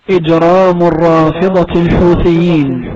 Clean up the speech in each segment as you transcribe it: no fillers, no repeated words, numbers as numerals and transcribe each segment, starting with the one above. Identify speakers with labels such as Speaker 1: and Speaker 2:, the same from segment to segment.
Speaker 1: إجرام الرافضة الحوثيين.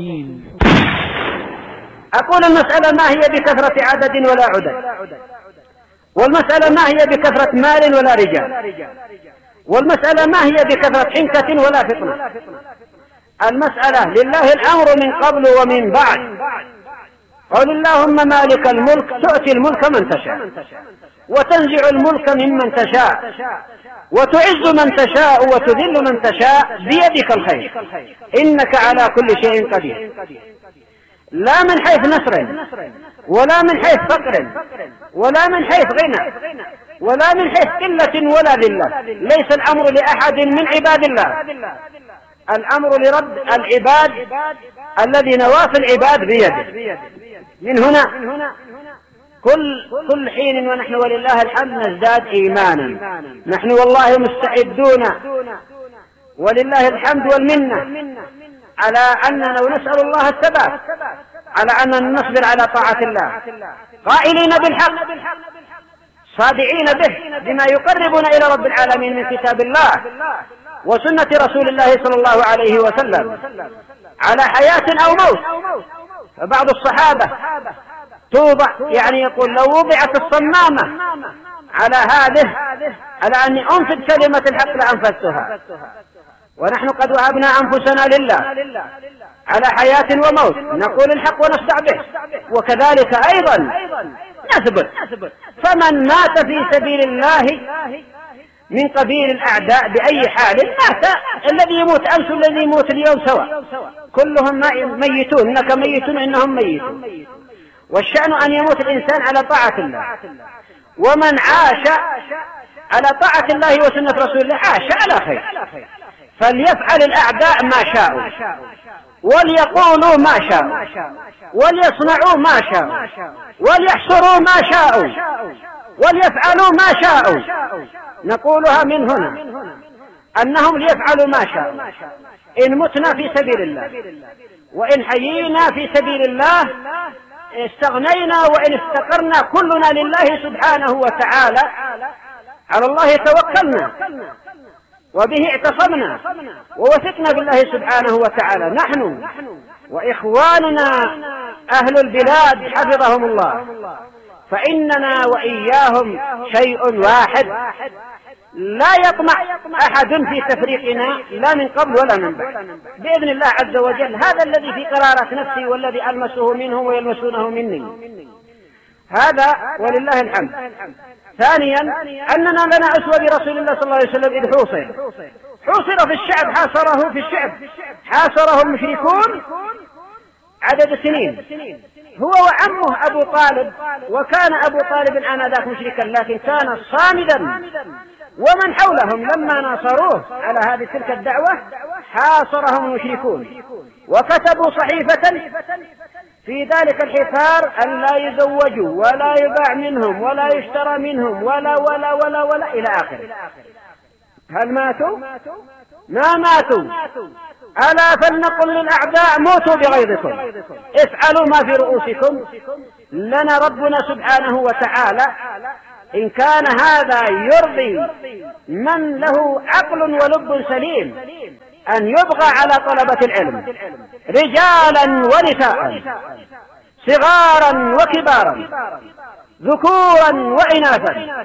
Speaker 2: أقول المسألة ما هي بكثرة عدد ولا عدد، والمسألة ما هي بكثرة مال ولا رجال، والمسألة ما هي بكثرة حنكة ولا فطنة. المسألة لله الأمر من قبل ومن بعد. قل اللهم مالك الملك تؤتي الملك من تشاء وتنزع الملك ممن تشاء وتعز من تشاء وتذل من تشاء بيدك الخير إنك على كل شيء قدير. لا من حيث نصر ولا من حيث فقر ولا من حيث غنى ولا من حيث قلة ولا ذلة. ليس الأمر لأحد من عباد الله، الأمر لرب العباد الذي نواصي العباد بيده. من هنا كل حين ونحن ولله الحمد نزداد إيمانا. نحن والله مستعدون ولله الحمد والمنة على أننا ونسأل الله الثبات على أننا نصبر على طاعة الله، قائلين بالحق صادعين به بما يقربنا إلى رب العالمين من كتاب الله وسنة رسول الله صلى الله عليه وسلم على حياة أو موت. فبعض الصحابة توضع يعني يقول لو وضعت الصمامة على هذه على أني أنفذ كلمة الحق لأنفذتها. ونحن قد وهبنا أنفسنا لله على حياة وموت، نقول الحق ونصدع به، وكذلك أيضا نثبت. فمن مات في سبيل الله من قبيل الأعداء بأي حال مات، الذي يموت أمس والذي يموت اليوم سواء، كلهم ميتون، إنك ميتون إنهم ميتون. والشأن أن يموت الإنسان على طاعة الله، ومن عاش على طاعة الله وسنة رسول الله عاش على خير. فليفعل الأعداء ما شاءوا وليقولوا ما شاءوا وليصنعوا ما شاءوا وليحصروا ما شاءوا وليفعلوا ما شاءوا. نقولها من هنا أنهم ليفعلوا ما شاءوا. إن متنا في سبيل الله وإن حيينا في سبيل الله استغنينا وإن افتقرنا كلنا لله سبحانه وتعالى. على الله توكلنا وبه اعتصمنا ووثقنا بالله سبحانه وتعالى، نحن وإخواننا أهل البلاد حفظهم الله، فإننا وإياهم شيء واحد لا يطمع أحد في تفريقنا لا من قبل ولا من بعد بإذن الله عز وجل. هذا الذي في قرارة نفسي والذي ألمسه منهم ويلمسونه مني، هذا ولله الحمد. ثانيا أننا لنا أسوة برسول الله صلى الله عليه وسلم إذ حوصر في الشعب، حاصره في الشعب، حاصره المشركون عدد سنين، هو وعمه أبو طالب، وكان أبو طالب آنذاك مشركا لكن كان صامدا، ومن حولهم لما ناصروه على هذه تلك الدعوة حاصرهم المشركون، وكتبوا صحيفة في ذلك الحصار أن لا يزوجوا ولا يباع منهم ولا يشترى منهم ولا ولا ولا ولا إلى آخره. هل ماتوا؟ ما ماتوا. ألا فلنقل للأعداء موتوا بغيظكم، افعلوا ما في رؤوسكم، لنا ربنا سبحانه وتعالى إن كان هذا يرضي من له عقل ولب سليم أن يبغى على طلبة العلم رجالا ونساء، صغارا وكبارا، ذكورا وإناثا،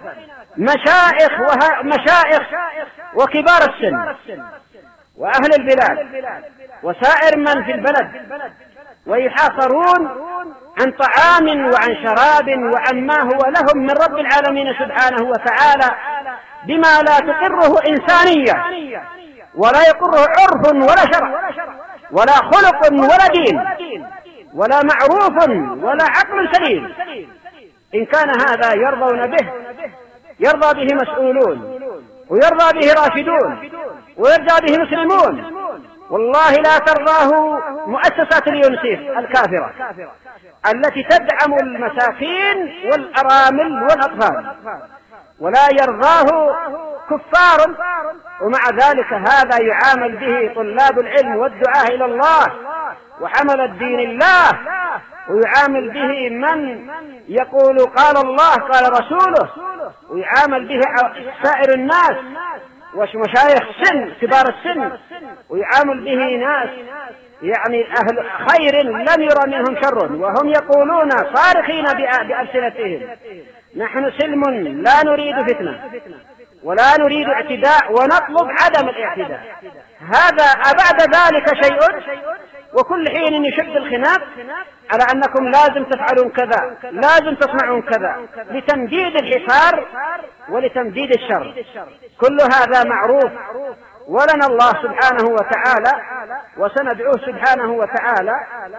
Speaker 2: مشائخ وكبار السن وأهل البلاد وسائر من في البلد، ويحاصرون عن طعام وعن شراب وعن ما هو لهم من رب العالمين سبحانه وتعالى بما لا تقره إنسانية ولا يقره عرف ولا شرع ولا خلق ولا دين ولا معروف ولا عقل سليم. إن كان هذا يرضون به يرضى به مسؤولون ويرضى به راشدون ويرضى به مسلمون، والله لا ترضاه مؤسسات اليونسيف الكافرة التي تدعم المساكين والأرامل والأطفال، ولا يرضاه كفار. ومع ذلك هذا يعامل به طلاب العلم والدعاة إلى الله وحمل الدين الله، ويعامل به من يقول قال الله قال رسوله، ويعامل به سائر الناس ومشايخ سن كبار السن، ويعامل به ناس يعني أهل خير لم يرى منهم شر، وهم يقولون صارخين بألسنتهم: نحن سلم لا نريد فتنة ولا نريد اعتداء ونطلب عدم الاعتداء. هذا أبعد ذلك شيء، وكل حين يشد الخناق على أنكم لازم تفعلون كذا، لازم تصنعون كذا، لتمديد الحصار ولتمديد الشر. كل هذا معروف، ولنا الله سبحانه وتعالى، وسندعوه سبحانه وتعالى،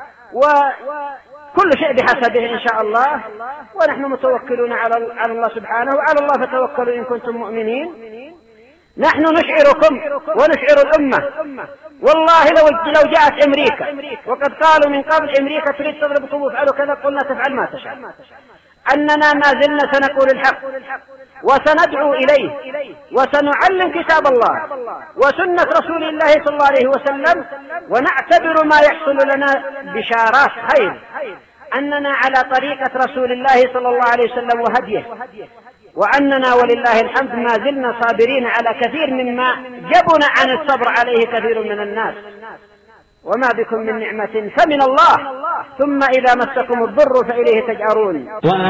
Speaker 2: وكل شيء بحسبه إن شاء الله، ونحن متوكلون على الله سبحانه، وعلى الله فتوكلوا إن كنتم مؤمنين. نحن نشعركم ونشعر الأمة، والله لو جاءت أمريكا، وقد قالوا من قبل أمريكا تريد تضرب طوب وفعلوا كذا، قلنا تفعل ما تشاء، أننا ما زلنا سنقول الحق وسندعو إليه وسنعلم كتاب الله وسنة رسول الله صلى الله عليه وسلم، ونعتبر ما يحصل لنا بشارات خير، أننا على طريقة رسول الله صلى الله عليه وسلم وهديه، وأننا ولله الحمد ما زلنا صابرين على كثير مما جبن عن الصبر عليه كثير من الناس. وما بكم من نعمة فمن الله، ثم إذا مسكم الضر فإليه تجأرون.